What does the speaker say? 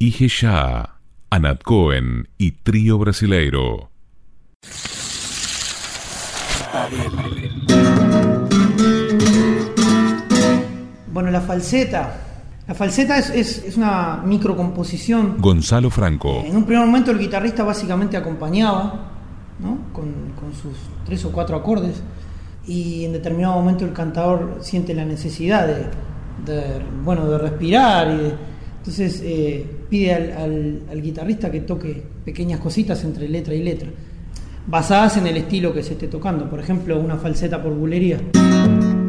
Ijexá, Anat Cohen y Trío Brasileiro. Bueno, la falseta. La falseta es una microcomposición. Gonzalo Franco. En un primer momento el guitarrista básicamente acompañaba, ¿no? con sus 3 o 4 acordes, y en determinado momento el cantador siente la necesidad de respirar, entonces pide al guitarrista que toque pequeñas cositas entre letra y letra, basadas en el estilo que se esté tocando. Por ejemplo, una falseta por bulería.